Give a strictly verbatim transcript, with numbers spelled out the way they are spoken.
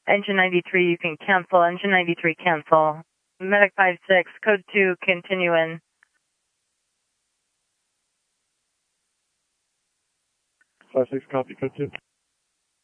Engine ninety-three, you can cancel. Engine ninety-three, cancel. Medic five six, code two, continue in. five six, copy, code two.